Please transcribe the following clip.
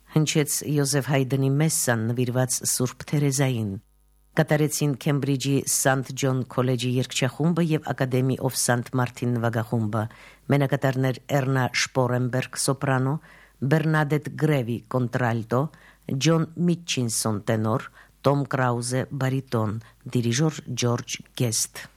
հնչեց Յոզեֆ Հայդնի մեսսան նվիրված Սուրբ Թերեզային։ Կատարեցին Քեմբրիջի Սանտ Ջոն քոլեջի երգչախումբը եւ Ակադեմի of St. Martin նվագախումբը, մենակատարներ Էռնա Շպորենբերգ սոպրանո, Բերնադետ Գրևի կոնտրալտո, Ջոն Միթչինսոն տենոր, Տոմ Կրաուզե բարիտոն, դիրիժոր Ջորջ Գեստ։